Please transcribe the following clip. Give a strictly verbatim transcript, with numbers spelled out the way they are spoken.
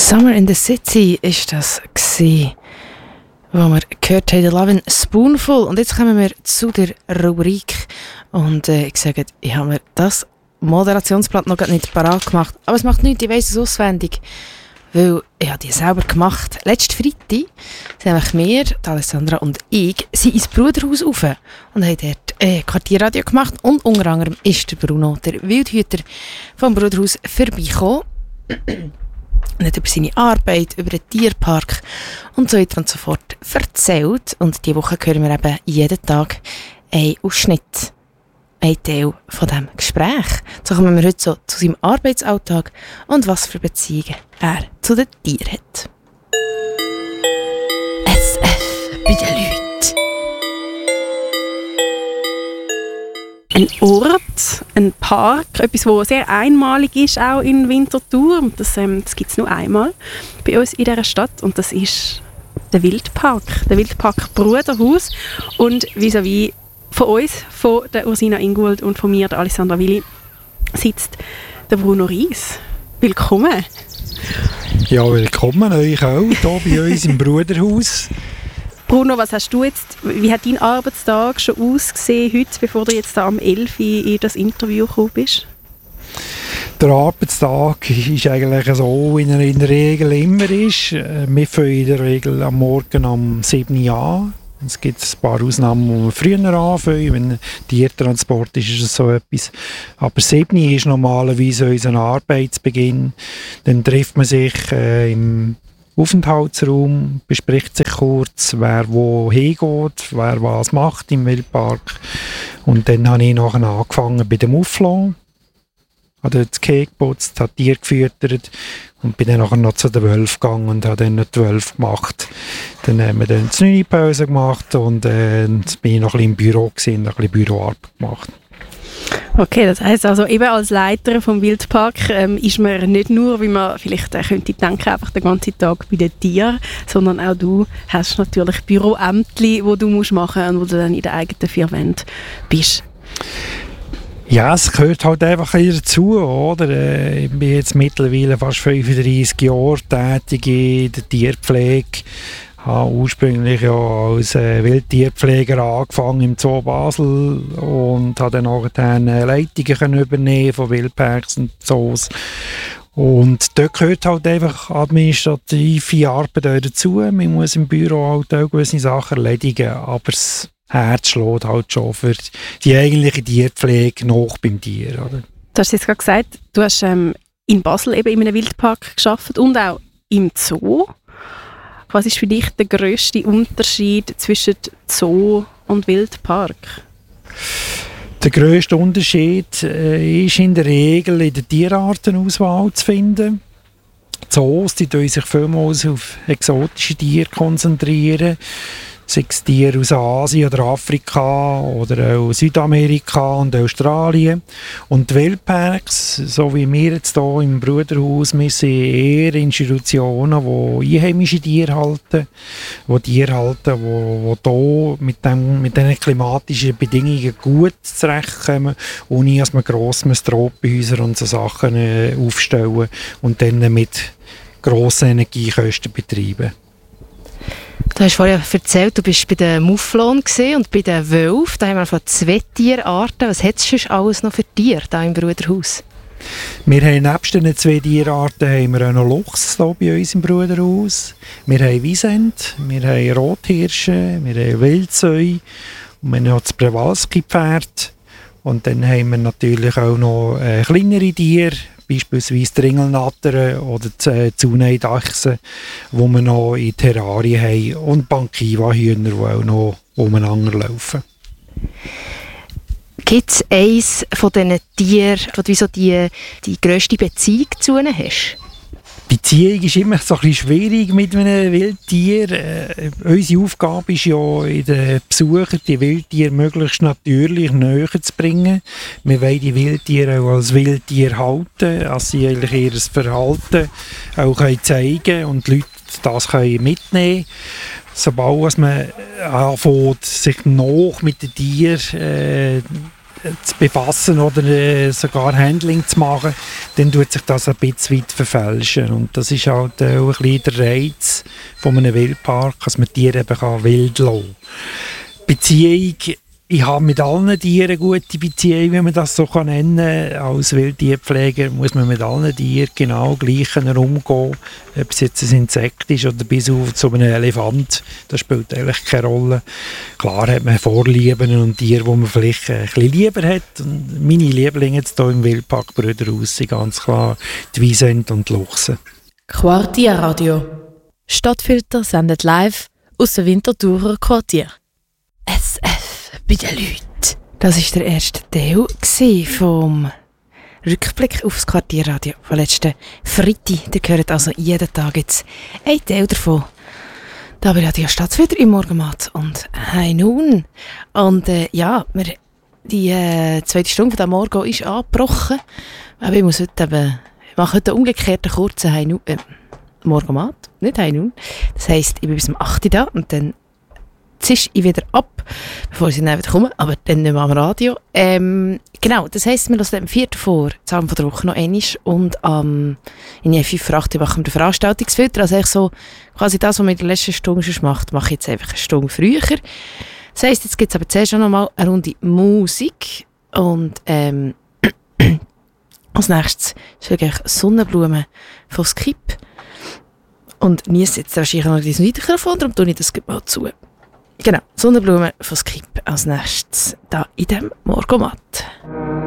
Summer in the City war das, gewesen, wo wir gehört haben, Lovin' Spoonful. Und jetzt kommen wir zu der Rubrik. Und äh, ich sage, ich habe mir das Moderationsblatt noch nicht parat gemacht. Aber es macht nichts, ich weiss es auswendig. Weil ich habe die selber gemacht. Letzten Freitag sind wir, die Alessandra und ich, sind ins Bruderhaus rauf und haben dort äh, Quartierradio gemacht. Und unter anderem ist der Bruno, der Wildhüter vom Bruderhaus, vorbeigekommen. Nicht über seine Arbeit, über den Tierpark und so weiter und so fort erzählt. Und diese Woche hören wir eben jeden Tag einen Ausschnitt, einen Teil von diesem Gespräch. So kommen wir heute so zu seinem Arbeitsalltag und was für Beziehungen er zu den Tieren hat. S F bei den Leuten. Ein Ort, ein Park, etwas, das sehr einmalig ist, auch in Winterthur. Das, ähm, das gibt es nur einmal bei uns in dieser Stadt. Und das ist der Wildpark, der Wildpark Bruderhaus. Und vis-à-vis von uns, von der Ursina Ingold und von mir, der Alessandra Willi, sitzt der Bruno Ries. Willkommen. Ja, willkommen euch auch hier bei uns im Bruderhaus. Bruno, was hast du jetzt, wie hat dein Arbeitstag schon ausgesehen heute, bevor du jetzt da am elf Uhr in das Interview gekommen bist? Der Arbeitstag ist eigentlich so, wie er in der Regel immer ist. Wir fangen in der Regel am Morgen um sieben Uhr an. Es gibt ein paar Ausnahmen, wo wir früher anfangen. Wenn Tiertransport ist, ist es so etwas. Aber sieben Uhr ist normalerweise unser Arbeitsbeginn. Dann trifft man sich äh, im Aufenthaltsraum, bespricht sich kurz, wer wo hingeht, wer was macht im Wildpark. Und dann habe ich nachher angefangen bei dem Mufflon. Habe dort das Käse geputzt, habe Tiere gefüttert und bin dann nachher noch zu den Wölfen gegangen und habe dann noch die Wölfe gemacht. Dann haben wir dann die neue Pause gemacht und äh, bin ich noch ein bisschen im Büro gewesen, noch ein bisschen Büroarbeit gemacht. Okay, das heisst also, eben als Leiter vom Wildpark ähm, ist man nicht nur, wie man vielleicht äh, könnte denken, einfach den ganzen Tag bei den Tieren, sondern auch du hast natürlich Büroämtli, die du musst machen musst und wo du dann in den eigenen vier Wänden bist. Ja, es gehört halt einfach dazu, oder? Ich bin jetzt mittlerweile fast fünfunddreissig Jahre tätig in der Tierpflege. Ich habe ursprünglich ja als äh, Wildtierpfleger angefangen im Zoo Basel und habe dann nachher Leitungen können übernehmen von Wildparks und Zoos. Und dort gehört halt einfach administrative Arbeit auch dazu. Man muss im Büro halt auch gewisse Sachen erledigen, aber das Herz schlägt halt schon für die eigentliche Tierpflege noch beim Tier. Oder? Du hast jetzt gerade gesagt, du hast ähm, in Basel eben in einem Wildpark gearbeitet und auch im Zoo. Was ist für dich der grösste Unterschied zwischen Zoo und Wildpark? Der grösste Unterschied äh, ist in der Regel in der Tierartenauswahl zu finden. Zoos, die tun sich vielmals auf exotische Tiere konzentrieren. Sei es Tiere aus Asien oder Afrika oder auch Südamerika und Australien. Und die Wildparks, so wie wir jetzt hier im Bruderhaus, wir sind eher Institutionen, die einheimische Tiere halten, die Tiere halten, die, die hier mit, dem, mit diesen klimatischen Bedingungen gut zurechtkommen, ohne dass man grosse Tropenhäuser und so Sachen äh, aufstellen und dann mit grossen Energiekosten betreiben. Du hast vorhin erzählt, du bist bei den Mufflon und bei den Wölfen. Da haben wir von zwei Tierarten. Was hat es schon alles noch für Tiere hier im Bruderhaus? Wir haben nebst den zwei Tierarten haben wir auch noch Luchs hier bei uns im Bruderhaus. Wir haben Wiesent, wir haben Rothirsche, wir haben Wildsäue und wir haben noch das Przewalski-Pferd. Und dann haben wir natürlich auch noch äh, kleinere Tiere, beispielsweise die Ringelnattern oder die Zuneidachsen, die wir noch in Terrarien haben, und Bankiva-Hühner, die auch noch umeinander laufen. Gibt es eines von diesen Tieren, wo du so die, die grösste Beziehung zu ihnen hast? Die Beziehung ist immer so ein bisschen schwierig mit einem Wildtier. Äh, unsere Aufgabe ist ja, in den Besuchern die Wildtiere möglichst natürlich näher zu bringen. Wir wollen die Wildtiere auch als Wildtier halten, dass sie eigentlich ihr Verhalten auch zeigen können und die Leute das können mitnehmen können. Sobald man anfängt, sich noch mit den Tieren äh, zu befassen oder äh, sogar Handling zu machen, dann tut sich das ein bisschen weit verfälschen. Und das ist halt äh, auch ein bisschen der Reiz von einem Wildpark, dass man Tiere eben kann wild lassen kann. Beziehung, ich habe mit allen Tieren gute Beziehungen, wie man das so kann nennen kann. Als Wildtierpfleger muss man mit allen Tieren genau gleich umgehen. Ob es jetzt ein Insekt ist oder bis auf zu einem Elefant, das spielt eigentlich keine Rolle. Klar hat man Vorlieben und Tiere, die man vielleicht ein bisschen lieber hat. Und meine Lieblinge jetzt hier im Wildpark Brüderhaus sind ganz klar die Wiesent und die Luchse. Quartier Radio. Stadtfilter sendet live aus dem Winterthurer Quartier. S F bei den Leuten. Das war der erste Teil vom Rückblick auf das Quartierradio von letzten Freitag. Ihr hört also jeden Tag jetzt ein Teil davon. Da bei Radio Stadtfilter im Morgenmat und «Hey nun». Und äh, ja, wir, die äh, zweite Stunde von diesem Morgen ist angebrochen. Aber ich muss heute eben, ich mache heute einen umgekehrten kurzen «Hey nun», äh, Morgenmat, nicht «Hey nun». Das heisst, ich bin bis um acht Uhr da und dann zisch ich wieder ab, bevor sie dann wieder kommen, aber dann nicht mehr am Radio. Ähm, genau, das heisst, wir lassen am vierten vor, zusammen von der Woche noch einmal und am, in der fünf vor acht machen wir den Veranstaltungsfilter, also so quasi das, was man in der letzten Stunde schon macht, mache ich jetzt einfach eine Stunde früher. Das heisst, jetzt gibt es aber zuerst noch mal eine Runde Musik und ähm, als nächstes ist wirklich Sonnenblumen von Skip und Nies jetzt wahrscheinlich noch dieses Mikrofon, darum tue ich das mal zu. Genau, Sonnenblumen von Skip als nächstes da in dem Morgenmatt.